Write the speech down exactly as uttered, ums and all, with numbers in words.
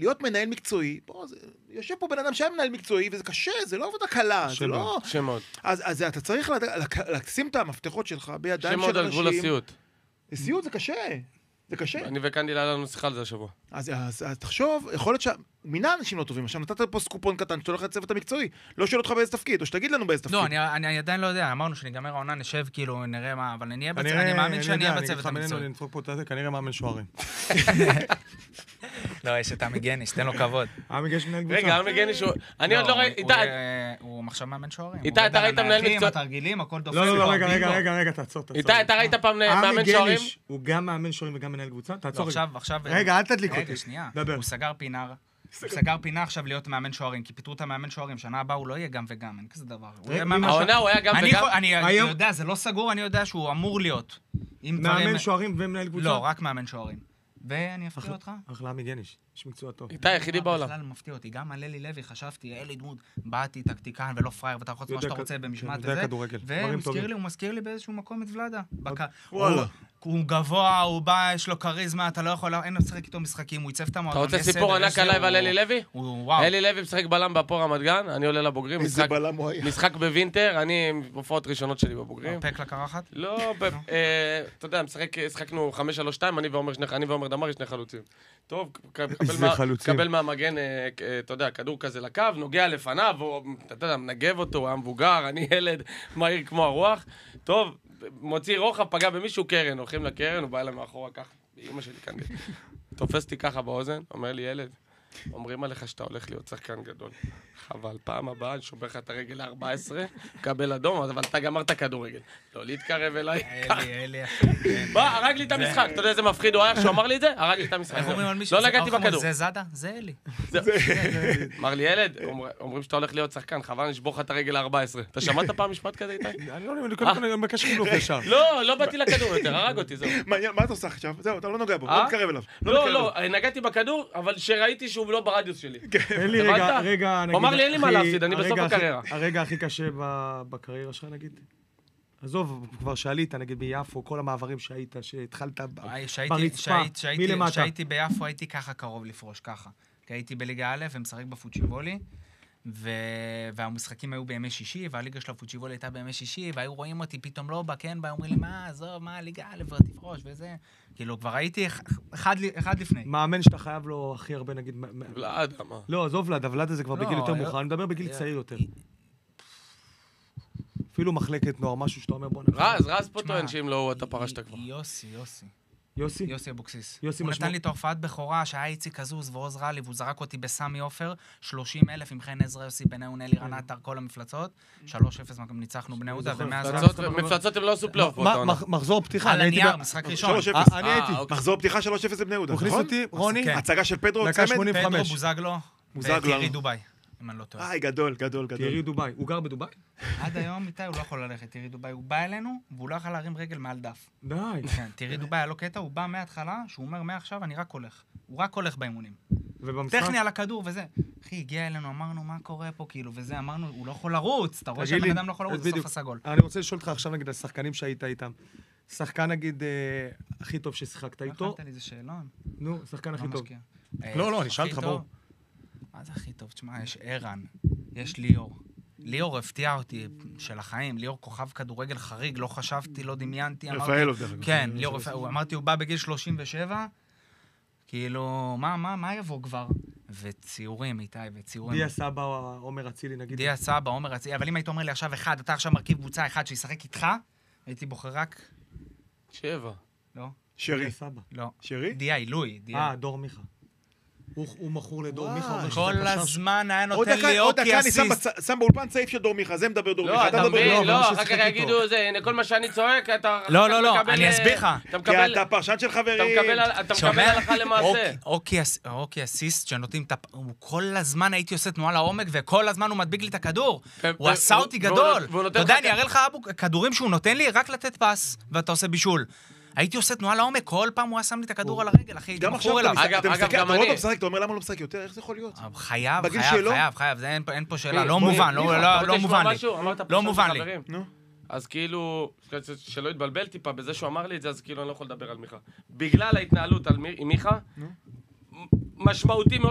להיות מנהל מקצועי, בוא, זה, יושב פה בן אדם שהיה מנהל מקצועי, וזה קשה, זה לא עבודה קלה, זה לא... שמות. אז, אז אתה צריך לשים את המפתחות שלך בידיים של אנשים. שמות על גבול הסיוט. סיוט זה קשה, זה קשה. אני וקנדי היה לנו שיחה על זה השבוע. אז, אז, אז תחשוב, יכול להיות שמינה אנשים לא טובים. עכשיו נתת פה סקופון קטן, שאתה הולך לצוות המקצועי, לא שואל אותך באיזה תפקיד, או שתגיד לנו באיזה תפקיד. לא, אני, אני עדיין לא יודע, אמרנו שנגמר העונה, נשב כאילו, נראה מה, אבל אני, בצ... אני מאמין שאני אהיה בצוות המקצועי. אני נדפוק פה את זה, כנראה מאמן שוערים. לא, יש את עמי גניש, תן לו כבוד. עמי גניש מנהל קבוצה. רגע, עמי גניש, אני עוד לא ראיתי... הוא עכשיו מאמן שוערים. איתי, אתה ראית מנהל מקצועי? התרגילים, הכל דופק. לא, לא, רגע, רגע, רגע, רגע, תעצור, תעצור. איתי, אתה ראית פעם מאמן שוערים? הוא גם מאמן שוערים וגם מנהל קבוצה? תעצור עכשיו, עכשיו... רגע, אל תדליק אותי. רגע, שנייה. הוא סגר פינה, הוא סגר פינה עכשיו להיות מאמן שוערים, כי פיתרו את המאמן שוערים, שנה הבאה הוא לא יהיה גם וגם, אין כזה דבר. העונה הוא היה גם וגם? אני יודע, זה לא סגור, אני יודע שהוא אמור להיות. מאמן שוערים ומנהל קבוצה? לא, רק מאמן שוערים. ואני אפתיע אותך? אחלה עמי גניש, יש מקצוע טוב. איתי, היחידי בעולם. בכלל מפתיע אותי, גם על אלי לוי חשבתי, אלי דמות, באתי טקטיקן ולא פרייר, ואתה יכול לעשות מה שאתה רוצה במשמעת וזה. ומזכיר לי, הוא מזכיר לי באיזשהו מקום את ולדה. וואלה. הוא גבוה, הוא בא, יש לו כריזמה, אתה לא יכול, אין לשחק איתו משחקים, הוא ייצב את המועדון. אתה רוצה סיפור ענק עליי ועל אלי לוי? וואו. אלי לוי משחק בלם בהפועל רמת גן, אני עולה לבוגרים, איזה בלם הוא היה. משחק בווינטר, אני עם הופעות ראשונות שלי בבוגרים. פק לקרחת? לא, אתה יודע, משחקנו חמש שלוש שתיים, אני ועומר דמרי, שני חלוצים. טוב, קבל מהמגן, אתה יודע, כדור כזה לקו, נוגע לפניו, אתה יודע, מנגב אותו, הוא היה מבוגר, אני ילד מהיר כמו הרוח. טוב, מוציא רוחב, פגע במישהו קרן, הולכים לקרן, הוא בא אליי מאחורה ככה, באמא שלי כאן. תופס אותי ככה באוזן, אומר לי, ילד, אומרים עליך שאתה הולך להיות שחקן גדול. אבל פעם הבאה, אני שובר לך את הרגל ל-ארבע עשרה, קבל אדום, אבל אתה גמרת כדורגל. לא להתקרב אליי. אלי, אלי. בוא, הרג לי את המשחק. אתה יודע איזה מפחיד הוא היה שהוא אמר לי את זה? הרג לי את המשחק. לא נגעתי בכדור. זה זאדה? זה אלי. אמר לי, ילד, אומרים שאתה הולך להיות שחקן, חבל נשבור לך את הרגל ל-ארבע עשרה. אתה שמעת פעם משפט כזה, איתי? אני לא יודע, אני מבקש חילוף ישר. לא, לא באתי לכדור יותר, הרג אותי, זהו. מעניין, מה אתה עושה עכשיו? זהו, אתה לא נוגע בו, לא מתקרב אליו. לא, לא, נגעתי בכדור, אבל שראיתי שהוא לא ברדיוס שלי. אין לי רגע, רגע, נגיד... הוא אמר לי, אין לי מה להפסיד, אני בסוף הקריירה. הרגע הכי קשה בקריירה שלך, נגיד? עזוב, כבר שעלית, נגיד ביפו, כל המעברים שהיית, שהתחלת ברצפה, מלמטה. כשהייתי ביפו, הייתי ככה קרוב לפרוש, ככה. כי הייתי בליגה א' ומשחק בפוצ'יבולי, והמשחקים היו בימי שישי, והליגה של הפוצ'יבולי הייתה בימי שישי, והיו רואים אותי פתאום לא בא, כן, בא, אומרים לי, מה, עזוב, מה, ליגה א' ותפרוש, וזה. כאילו, כבר הייתי אחד לפני. מאמן שאתה חייב לו הכי הרבה, נגיד... ולד, מה? לא, עזוב ולד, ולד זה כבר בגיל יותר מאוחר, אני מדבר בגיל צעיר יותר. אפילו מחלקת נוער, משהו שאתה אומר, בוא נגיד. רז, רז פה טוען שאם לא הוא, אתה פרשת כבר. יוסי, יוסי. יוסי? יוסי אבוקסיס. יוסי הוא משמע... נתן לי את ההופעת בכורה, שהיה איציק כזוז ועוז רלי, והוא זרק אותי בסמי עופר, שלושים אלף עם חן עזרא, יוסי בניון, אלי רנטר, כל המפלצות, שלוש אפס ניצחנו בני יהודה, ומאז... מפלצות הם לא עשו פלייאוף. מחזור פתיחה. על הנייר, משחק ראשון. אני הייתי. מחזור פתיחה שלוש אפס לבני יהודה, נכון? רוני? הצגה של פדרו, פדרו, בוזגלו, וטירי דובאי. אם אני לא טועה. איי, גדול, גדול, גדול. טירי דובאי. הוא גר בדובאי? עד היום איתי הוא לא יכול ללכת, טירי דובאי. הוא בא אלינו, והוא לא יכול להרים רגל מעל דף. די. כן, טירי דובאי היה לו קטע, הוא בא מההתחלה, שהוא אומר מעכשיו, אני רק הולך. הוא רק הולך באימונים. טכני על הכדור וזה. אחי, הגיע אלינו, אמרנו, מה קורה פה, כאילו, וזה, אמרנו, הוא לא יכול לרוץ. אתה רואה שהבן אדם לא יכול לרוץ בסוף הסגול. אני רוצה לשאול אותך עכשיו, נגיד, השחקנים שהיית איתם. שחקן, נגיד, הכי טוב ששיחקת איתו. לא הכנת לי איזה שאלון. נו, שחקן הכי טוב. לא, לא, אני שאלת לך, בוא. מה זה הכי טוב? תשמע, יש ערן, יש ליאור. ליאור הפתיע אותי של החיים, ליאור כוכב כדורגל חריג, לא חשבתי, לא דמיינתי. רפאלוב דרך אגב. כן, ליאור רפאלוב. אמרתי, הוא בא בגיל שלושים ושבע, כאילו, מה, מה, מה יבוא כבר? וציורים, איתי, וציורים. דיה סבא או עומר אצילי, נגיד. דיה סבא, עומר אצילי, אבל אם היית אומר לי עכשיו אחד, אתה עכשיו מרכיב קבוצה אחד שישחק איתך, הייתי בוחר רק... שבע. לא. שרי. דיה סבא. לא. שרי? דיה, עילוי. אה, דור מיכה. הוא מכור לדור מיכה. כל הזמן היה נותן לי אוקי אסיסט. עוד דקה אני שם באולפן צעיף של דור מיכה, זה מדבר דור מיכה. לא, אתה מבין, לא, אחר כך יגידו, הנה, כל מה שאני צועק, אתה... לא, לא, לא, אני אסביר לך. כי אתה פרשן של חברים. אתה מקבל הלכה למעשה. אוקי אסיסט שנותנים את... כל הזמן הייתי עושה תנועה לעומק, וכל הזמן הוא מדביק לי את הכדור. הוא עשה אותי גדול. אתה יודע, אני אראה לך כדורים שהוא נותן לי רק לתת פס, ואתה עושה בישול. הייתי עושה תנועה לעומק, כל פעם הוא היה שם לי את הכדור על הרגל, אחי, הייתי מכור אליו. אגב, אגב, גם אני. אתה אומר למה לא משחק יותר, איך זה יכול להיות? חייב, חייב, חייב, חייב, אין פה שאלה, לא מובן, לא מובן לי. לא מובן לי. אז כאילו, שלא יתבלבל טיפה בזה שהוא אמר לי את זה, אז כאילו אני לא יכול לדבר על מיכה. בגלל ההתנהלות עם מיכה, משמעותי מאוד.